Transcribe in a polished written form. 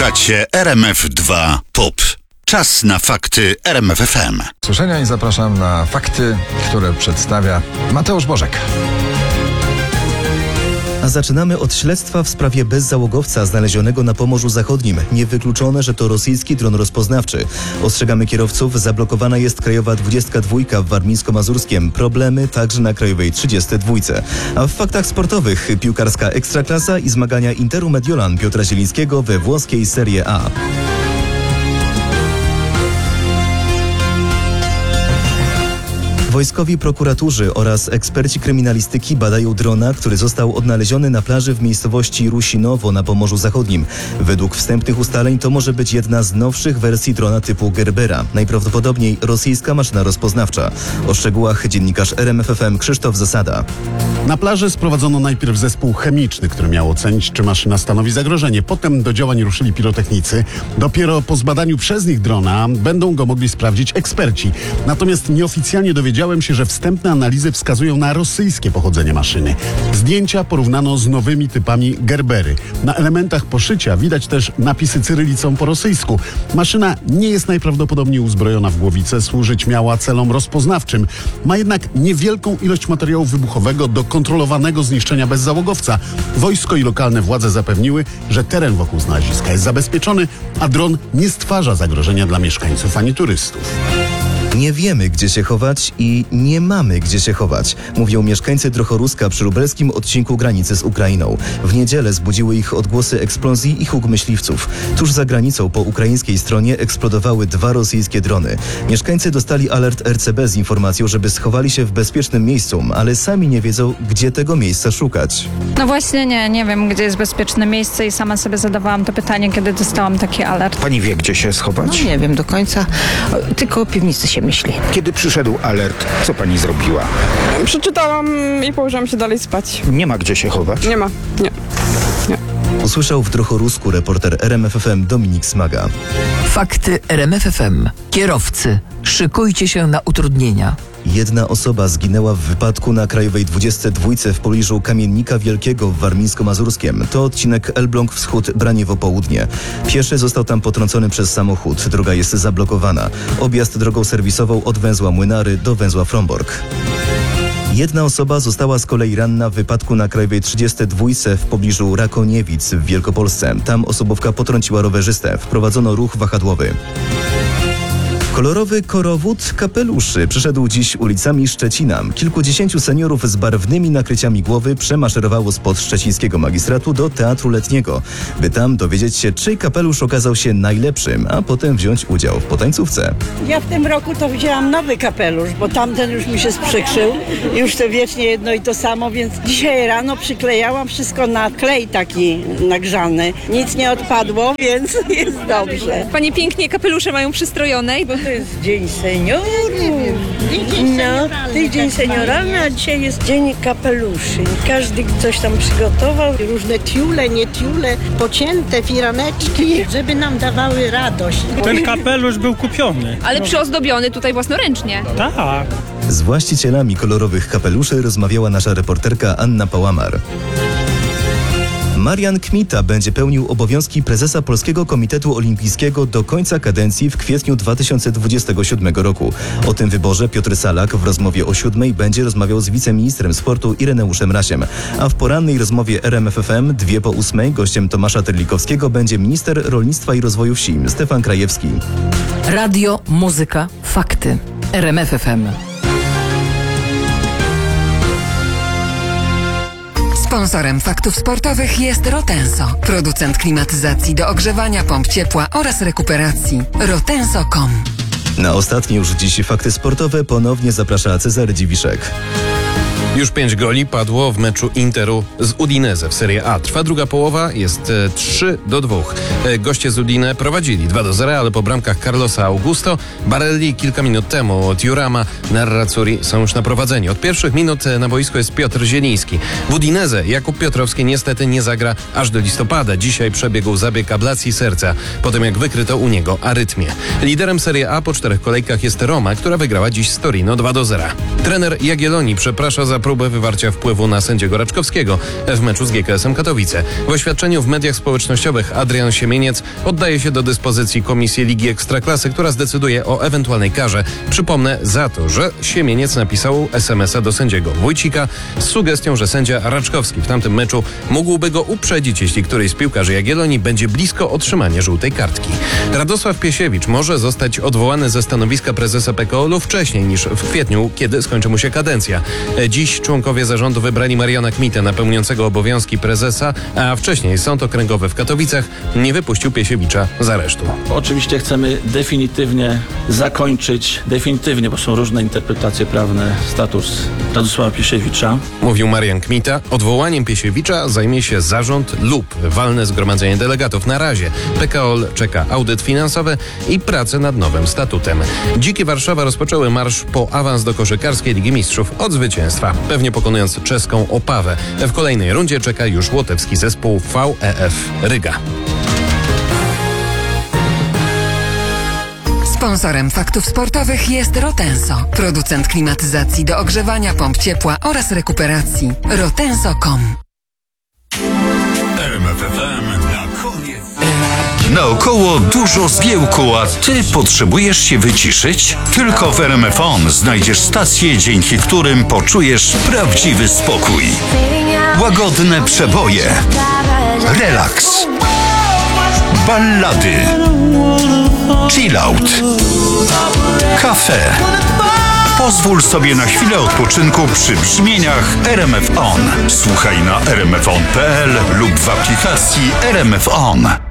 Słuchacie RMF2 POP. Czas na fakty RMFFM. Słyszenia i zapraszam na fakty, które przedstawia Mateusz Bożek. A zaczynamy od śledztwa w sprawie bezzałogowca znalezionego na Pomorzu Zachodnim. Niewykluczone, że to rosyjski dron rozpoznawczy. Ostrzegamy kierowców, zablokowana jest krajowa 22 w Warmińsko-Mazurskiem. Problemy także na krajowej 32. A w faktach sportowych piłkarska Ekstraklasa i zmagania Interu Mediolan Piotra Zielińskiego we włoskiej Serie A. Wojskowi prokuratorzy oraz eksperci kryminalistyki badają drona, który został odnaleziony na plaży w miejscowości Rusinowo na Pomorzu Zachodnim. Według wstępnych ustaleń to może być jedna z nowszych wersji drona typu Gerbera. Najprawdopodobniej rosyjska maszyna rozpoznawcza. O szczegółach dziennikarz RMFFM Krzysztof Zasada. Na plaży sprowadzono najpierw zespół chemiczny, który miał ocenić, czy maszyna stanowi zagrożenie. Potem do działań ruszyli pirotechnicy. Dopiero po zbadaniu przez nich drona będą go mogli sprawdzić eksperci. Natomiast nieoficjalnie dowiedziałem się, że wstępne analizy wskazują na rosyjskie pochodzenie maszyny. Zdjęcia porównano z nowymi typami Gerbery. Na elementach poszycia widać też napisy cyrylicą po rosyjsku. Maszyna nie jest najprawdopodobniej uzbrojona w głowicę, służyć miała celom rozpoznawczym. Ma jednak niewielką ilość materiału wybuchowego do kontrolowanego zniszczenia bezzałogowca. Wojsko i lokalne władze zapewniły, że teren wokół znaleziska jest zabezpieczony, a dron nie stwarza zagrożenia dla mieszkańców ani turystów. Nie wiemy, gdzie się chować i nie mamy gdzie się chować, mówią mieszkańcy Drochoruska przy lubelskim odcinku granicy z Ukrainą. W niedzielę zbudziły ich odgłosy eksplozji i huk myśliwców. Tuż za granicą po ukraińskiej stronie eksplodowały 2 rosyjskie drony. Mieszkańcy dostali alert RCB z informacją, żeby schowali się w bezpiecznym miejscu, ale sami nie wiedzą, gdzie tego miejsca szukać. No właśnie nie wiem, gdzie jest bezpieczne miejsce i sama sobie zadawałam to pytanie, kiedy dostałam taki alert. Pani wie, gdzie się schować? No nie wiem do końca, tylko o piwnicy się myśli. Kiedy przyszedł alert, co pani zrobiła? Przeczytałam i położyłam się dalej spać. Nie ma gdzie się chować? Nie ma, nie. Usłyszał w Drochorusku reporter RMFFM Dominik Smaga. Fakty RMFFM. Kierowcy, szykujcie się na utrudnienia. Jedna osoba zginęła w wypadku na krajowej 22 w pobliżu Kamiennika Wielkiego w Warmińsko-Mazurskiem. To odcinek Elbląg Wschód, Braniewo Południe. Pieszy został tam potrącony przez samochód. Droga jest zablokowana. Objazd drogą serwisową od węzła Młynary do węzła Frombork. Jedna osoba została z kolei ranna w wypadku na krajowej 32 w pobliżu Rakoniewic w Wielkopolsce. Tam osobówka potrąciła rowerzystę. Wprowadzono ruch wahadłowy. Kolorowy korowód kapeluszy przyszedł dziś ulicami Szczecina. Kilkudziesięciu seniorów z barwnymi nakryciami głowy przemaszerowało spod szczecińskiego magistratu do Teatru Letniego, by tam dowiedzieć się, czyj kapelusz okazał się najlepszym, a potem wziąć udział w potańcówce. Ja w tym roku to wzięłam nowy kapelusz, bo tamten już mi się sprzykrzył. Już to wiecznie jedno i to samo, więc dzisiaj rano przyklejałam wszystko na klej taki nagrzany. Nic nie odpadło, więc jest dobrze. Panie pięknie kapelusze mają przystrojone. To jest Dzień Seniorów. No, to jest Dzień Senioralny, a dzisiaj jest Dzień Kapeluszy. Każdy coś tam przygotował. Różne tiule, nie tiule, pocięte firaneczki, żeby nam dawały radość. Ten kapelusz był kupiony. Ale przyozdobiony tutaj własnoręcznie. Tak. Z właścicielami kolorowych kapeluszy rozmawiała nasza reporterka Anna Pałamar. Marian Kmita będzie pełnił obowiązki prezesa Polskiego Komitetu Olimpijskiego do końca kadencji w kwietniu 2027 roku. O tym wyborze Piotr Salak w rozmowie o 7 będzie rozmawiał z wiceministrem sportu Ireneuszem Rasiem. A w porannej rozmowie RMFFM 2 po 8 gościem Tomasza Terlikowskiego będzie minister rolnictwa i rozwoju wsi Stefan Krajewski. Radio, muzyka, fakty. RMFFM. Sponsorem faktów sportowych jest Rotenso, producent klimatyzacji do ogrzewania, pomp ciepła oraz rekuperacji. Rotenso.com. Na ostatnie już dziś fakty sportowe ponownie zaprasza Cezary Dziwiszek. Już 5 goli padło w meczu Interu z Udinese w Serie A. Trwa druga połowa, jest 3-2. Goście z Udine prowadzili 2-0, ale po bramkach Carlosa Augusto, Barelli kilka minut temu Tiurama, Nerazzurri są już na prowadzeniu. Od pierwszych minut na boisku jest Piotr Zieliński. W Udinese Jakub Piotrowski niestety nie zagra aż do listopada. Dzisiaj przebiegł zabieg ablacji serca, po tym jak wykryto u niego arytmię. Liderem Serie A po 4 kolejkach jest Roma, która wygrała dziś z Torino 2-0. Trener Jagiellonii przeprasza za próbę wywarcia wpływu na sędziego Raczkowskiego w meczu z GKS-em Katowice. W oświadczeniu w mediach społecznościowych Adrian Siemieniec oddaje się do dyspozycji Komisji Ligi Ekstraklasy, która zdecyduje o ewentualnej karze. Przypomnę za to, że Siemieniec napisał SMS-a do sędziego Wójcika z sugestią, że sędzia Raczkowski w tamtym meczu mógłby go uprzedzić, jeśli któryś z piłkarzy Jagiellonii będzie blisko otrzymania żółtej kartki. Radosław Piesiewicz może zostać odwołany ze stanowiska prezesa PKOL-u wcześniej niż w kwietniu, kiedy skończy mu się kadencja. Dziś członkowie zarządu wybrali Mariana Kmitę na pełniącego obowiązki prezesa, a wcześniej Sąd Okręgowy w Katowicach nie wypuścił Piesiewicza z aresztu. Oczywiście chcemy definitywnie zakończyć, bo są różne interpretacje prawne, status Radosława Piesiewicza. Mówił Marian Kmita. Odwołaniem Piesiewicza zajmie się zarząd lub walne zgromadzenie delegatów. Na razie PKOL czeka audyt finansowy i pracę nad nowym statutem. Dzikie Warszawa rozpoczęły marsz po awans do koszykarskiej Ligi Mistrzów od zwycięstwa, pewnie pokonując czeską Opawę. W kolejnej rundzie czeka już łotewski zespół VEF Ryga. Sponsorem faktów sportowych jest Rotenso, producent klimatyzacji do ogrzewania, pomp ciepła oraz rekuperacji. Rotenso.com. RMFFM na koniec. Naokoło dużo zgiełku, a ty potrzebujesz się wyciszyć? Tylko w RMF On znajdziesz stacje, dzięki którym poczujesz prawdziwy spokój. Łagodne przeboje, relaks, ballady, chillout, kafe. Pozwól sobie na chwilę odpoczynku przy brzmieniach RMF On. Słuchaj na rmfon.pl lub w aplikacji RMF On.